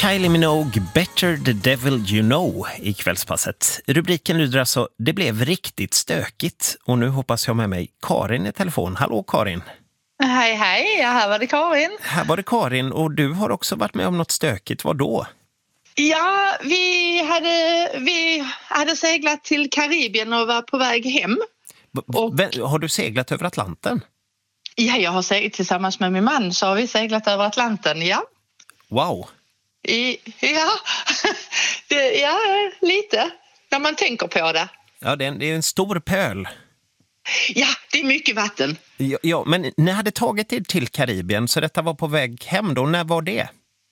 Kylie Minogue, Better the Devil You Know i kvällspasset. Rubriken lyder alltså, det blev riktigt stökigt. Och nu hoppas jag med mig Karin i telefon. Hallå Karin. Hej, hej. Ja, här var det Karin. Här var det Karin och du har också varit med om något stökigt. Vad då? Ja, vi hade seglat till Karibien och var på väg hem. Har du seglat över Atlanten? Ja, jag har seglat tillsammans med min man, så har vi seglat över Atlanten, ja. Wow. Ja, lite, när man tänker på det. Ja, det är en stor pöl. Ja, det är mycket vatten. Ja, men ni hade tagit er till Karibien, så detta var på väg hem då. När var det?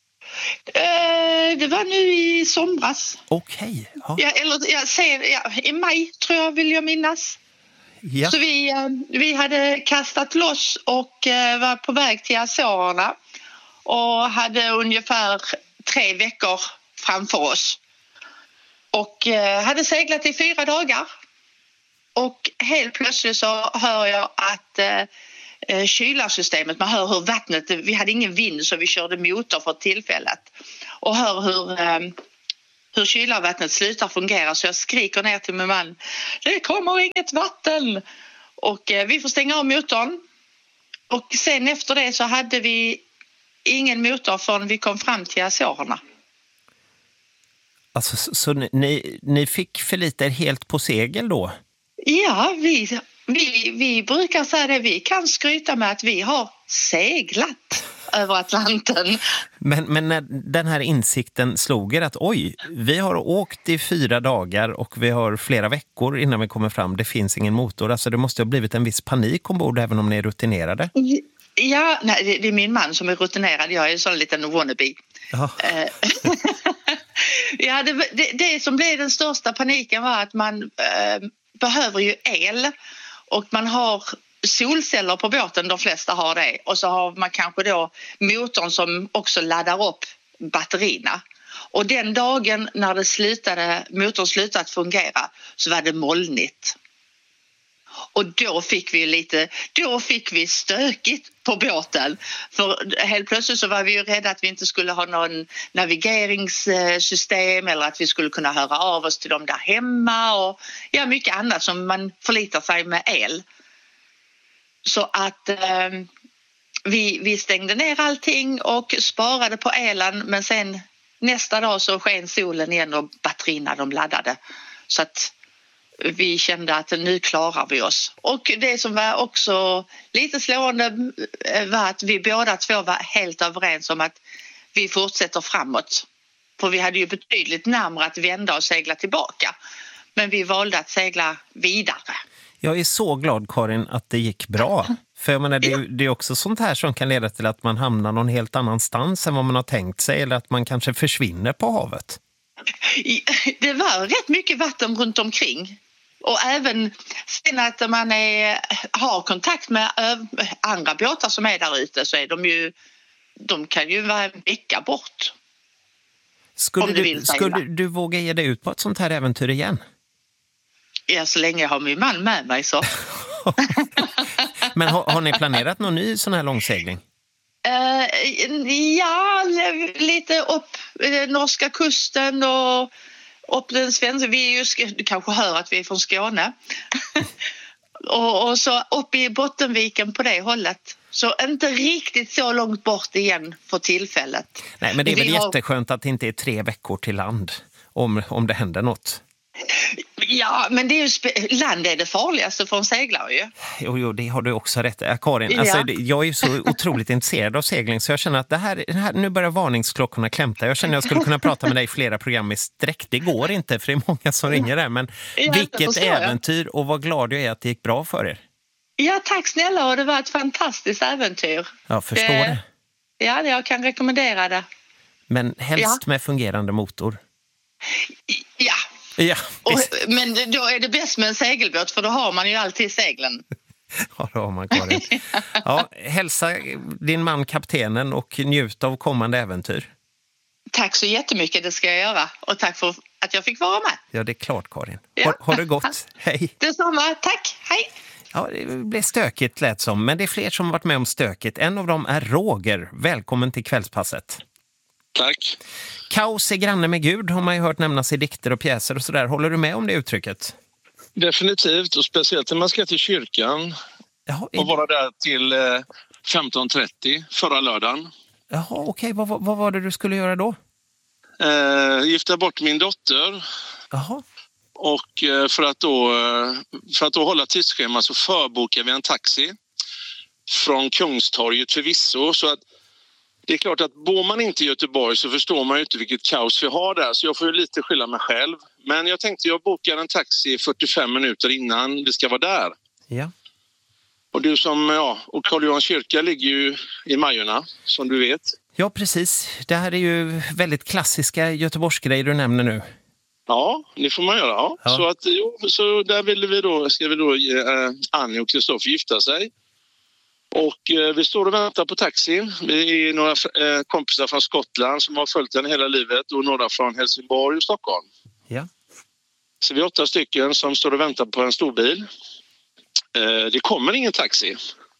Det var nu i somras. Okej. Ja. I maj tror jag, vill jag minnas. Ja. Så vi hade kastat loss och var på väg till Azorerna och hade ungefär 3 veckor framför oss. Och hade seglat i 4 dagar. Och helt plötsligt så hör jag att kylarsystemet, man hör hur vattnet, vi hade ingen vind så vi körde motor för tillfället. Och hör hur kylarvattnet slutar fungera, så jag skriker ner till min man, det kommer inget vatten. Och vi får stänga av motorn. Och sen efter det så hade vi ingen motor förrän vi kom fram till Azorerna. Alltså, så ni fick förlita er helt på segel då? Ja, vi brukar säga det. Vi kan skryta med att vi har seglat över Atlanten. Men när den här insikten slog er att oj, vi har åkt i 4 dagar och vi har flera veckor innan vi kommer fram. Det finns ingen motor. Alltså det måste ha blivit en viss panik ombord även om ni är rutinerade. Ja, nej, det är min man som är rutinerad. Jag är en sån liten wannabe. Ja, det som blev den största paniken var att man behöver ju el och man har solceller på båten, de flesta har det, och så har man kanske då motorn som också laddar upp batterierna. Och den dagen när motorn slutade fungera så var det molnigt. Och då fick vi stökigt på båten. För helt plötsligt så var vi ju rädda att vi inte skulle ha någon navigeringssystem eller att vi skulle kunna höra av oss till dem där hemma och ja, mycket annat som man förlitar sig med el. Så att vi stängde ner allting och sparade på elen, men sen nästa dag så sken solen igen och batterierna de laddade. Så att vi kände att nu klarar vi oss. Och det som var också lite slående var att vi båda två var helt överens om att vi fortsätter framåt. För vi hade ju betydligt närmare att vända och segla tillbaka. Men vi valde att segla vidare. Jag är så glad, Karin, att det gick bra. För jag menar, det är också sånt här som kan leda till att man hamnar någon helt annanstans än vad man har tänkt sig. Eller att man kanske försvinner på havet. Det var rätt mycket vatten runt omkring. Och även sen att man har kontakt med andra båtar som är där ute, så är de kan ju vara en vecka bort. Skulle du våga ge dig ut på ett sånt här äventyr igen? Ja, så länge jag har min man med mig så. Men har ni planerat någon ny sån här långsegling? Ja, lite upp norska kusten och upp den svenska. Du kanske hör att vi är från Skåne. och så upp i Bottenviken på det hållet. Så inte riktigt så långt bort igen för tillfället. Nej, men det är väl jätteskönt att det inte är 3 veckor till land om det händer något. Ja, men det är ju land är det farligaste för en seglare ju. Jo, det har du också rätt. Karin, alltså, jag är ju så otroligt intresserad av segling så jag känner att det här nu börjar varningsklockorna klämta. Jag känner att jag skulle kunna prata med dig flera program i sträck. Det går inte för det är många som ringer där. Men vilket äventyr och vad glad jag är att det gick bra för er. Ja, tack snälla, och det var ett fantastiskt äventyr. Jag förstår det. Ja, jag kan rekommendera det. Men helst med fungerande motor. Ja. Ja, men då är det bäst med en segelbåt, för då har man ju alltid seglen. Ja, då har man, Karin. Ja, hälsa din man kaptenen och njut av kommande äventyr. Tack så jättemycket, det ska jag göra. Och tack för att jag fick vara med. Ja, det är klart, Karin. Ja. Har det gott. Hej. Detsamma, tack. Hej. Ja, det blev stökigt lät som, men det är fler som varit med om stökigt. En av dem är Roger. Välkommen till kvällspasset. Tack. Kaos är granne med Gud har man ju hört nämnas i dikter och pjäser och sådär. Håller du med om det uttrycket? Definitivt, och speciellt när man ska till kyrkan. Jaha, och vara där till 15:30 förra lördagen. Jaha, okej. Vad var det du skulle göra då? Gifta bort min dotter. Jaha. Och för att då hålla tidsschema så förbokar vi en taxi från Kungstorget förvisso. Så att det är klart att bor man inte i Göteborg så förstår man ju inte vilket kaos vi har där. Så jag får ju lite skylla mig själv. Men jag tänkte jag bokar en taxi 45 minuter innan vi ska vara där. Ja. Och du och Karl Johans kyrka ligger ju i Majorna, som du vet. Ja, precis. Det här är ju väldigt klassiska Göteborgsgrejer du nämner nu. Ja, det får man göra. Ja. Så där ska vi då Annie och Kristoffer gifta sig. Och vi står och väntar på taxin. Vi är några kompisar från Skottland som har följt den hela livet och några från Helsingborg och Stockholm. Ja. Så vi är 8 stycken som står och väntar på en stor bil. Det kommer ingen taxi.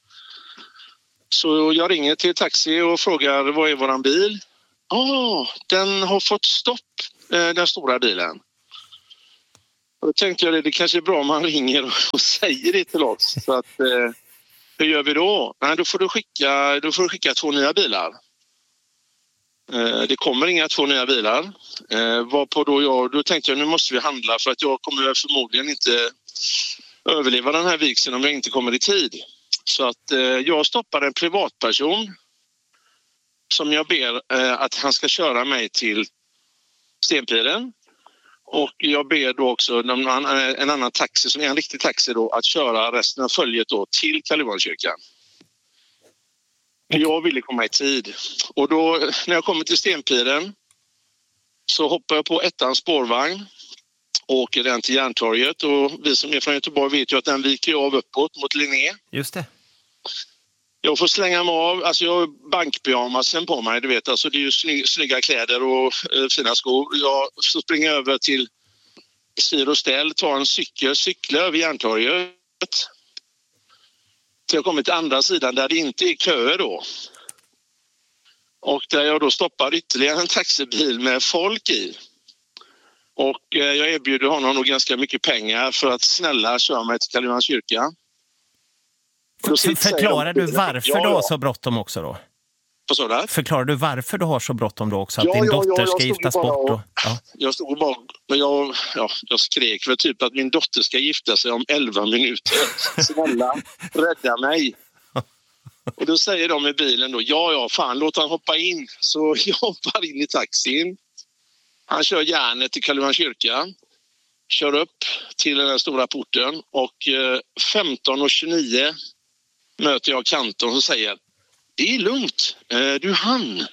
Så jag ringer till taxi och frågar vad är våran bil? Den har fått stopp, den stora bilen. Och då tänkte jag det kanske är bra om man ringer och säger det till oss. Så att, hur gör vi då? Nej, då får du skicka 2 nya bilar. Det kommer inga 2 nya bilar. Varpå då tänkte jag nu måste vi handla för att jag kommer förmodligen inte överleva den här vigseln om jag inte kommer i tid. Så att jag stoppar en privatperson som jag ber att han ska köra mig till Stenpiren. Och jag ber då också en annan taxi som är en riktig taxi då att köra resten av följet då till Karl-Johan-kyrkan. Jag ville komma i tid. Och då när jag kommer till Stenpiren så hoppar jag på 1:ans spårvagn och åker den till Järntorget. Och vi som är från Göteborg vet ju att den viker av uppåt mot Linné. Just det. Jag får slänga mig av, alltså jag har bankpyjamasen på mig, du vet, alltså det är ju snygga kläder och fina skor. Jag springer över till Styr och ställ, tar en cykla över Järntorget. Till jag kommer till andra sidan där det inte är köer då. Och där jag då stoppar ytterligare en taxibil med folk i. Och jag erbjuder honom nog ganska mycket pengar för att snälla köra mig till Karl-Johans kyrka. Förklarar du varför du har så bråttom också då? Vad sa du? Förklarar du varför du har så bråttom då också? Att din dotter ska giftas bort? Jag stod bara, men jag skrek för typ att min dotter ska gifta sig om 11 minuter. Snälla, rädda mig. Och då säger de i bilen då, fan låt han hoppa in. Så jag hoppar in i taxin. Han kör järnet till Karl-Johans kyrka. Kör upp till den här stora porten och 15:29 möter jag kantorn och säger det är lugnt, du hann.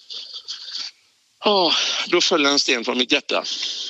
Då föll en sten från mitt hjärta.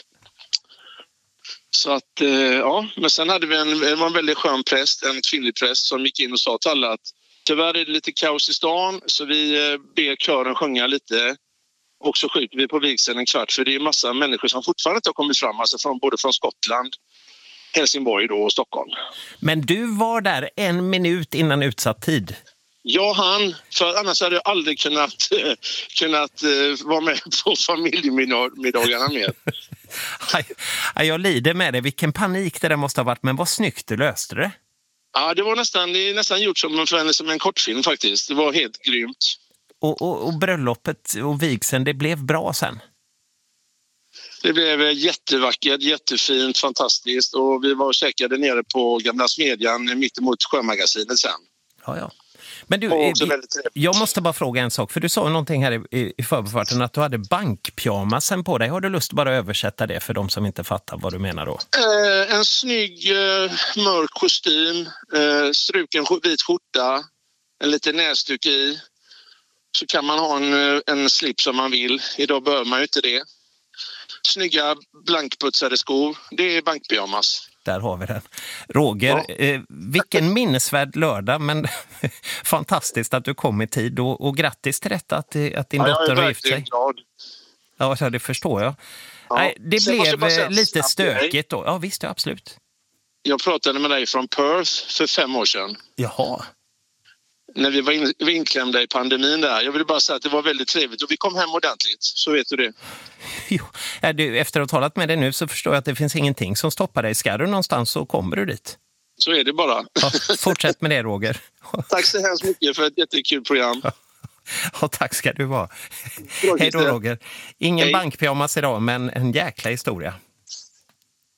Så att, men sen hade vi en väldigt skön präst, en kvinnlig präst som gick in och sa till alla att tyvärr är det lite kaos i stan så vi ber kören sjunga lite och så skjuter vi på vigseln en kvart för det är massa människor som fortfarande inte har kommit fram, alltså både från Skottland, Helsingborg då och Stockholm. Men du var där 1 minut innan utsatt tid? Jag hann, för annars hade jag aldrig kunnat vara med på familjemiddagarna mer. Jag lider med det. Vilken panik det där måste ha varit, men vad snyggt du löste det. Ja, det är nästan gjort som en kortfilm faktiskt. Det var helt grymt. Och bröllopet och vigseln, det blev bra sen? Det blev jättevackert, jättefint, fantastiskt. Och vi var och käkade nere på Gamla Smedjan mitt emot Sjömagasinet sen. Ja. Men du, jag måste bara fråga en sak. För du sa någonting här i förbifarten att du hade bankpyjamasen på dig. Har du lust bara översätta det för de som inte fattar vad du menar då? En snygg mörk kostym, struken vit skjorta, en liten näsduk i. Så kan man ha en slip som man vill. Idag behöver man ju inte det. Snygga blankputsade skor. Det är bankpyjamas. Där har vi den. Roger, vilken minnesvärd lördag, men fantastiskt att du kom i tid och grattis till detta att din dotter har gift sig. Glad. Ja, det förstår jag. Ja. Nej, det blev lite stökigt då. Ja, visst, absolut. Jag pratade med dig från Perth för 5 år sedan. Jaha. när vi var inklämda i pandemin där. Jag vill bara säga att det var väldigt trevligt och vi kom hem ordentligt, så vet du det. Jo, efter att ha talat med dig nu så förstår jag att det finns ingenting som stoppar dig. Ska du någonstans så kommer du dit. Så är det bara. Ja, fortsätt med det, Roger. Tack så hemskt mycket för ett jättekul program. Ja, tack ska du ha. Hej då, Roger. Ingen bankpyjamas idag, men en jäkla historia.